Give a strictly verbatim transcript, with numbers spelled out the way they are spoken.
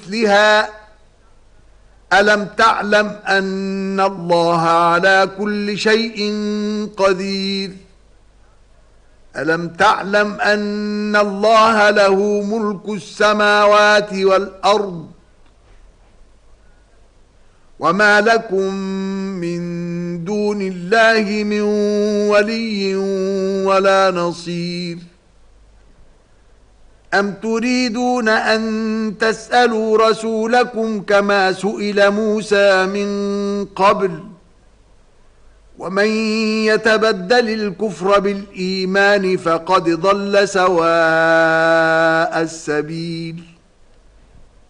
بمثلها ألم تعلم أن الله على كل شيء قدير ألم تعلم أن الله له ملك السماوات والأرض وما لكم من دون الله من ولي ولا نصير أم تريدون أن تسألوا رسولكم كما سئل موسى من قبل ومن يتبدل الكفر بالإيمان فقد ضل سواء السبيل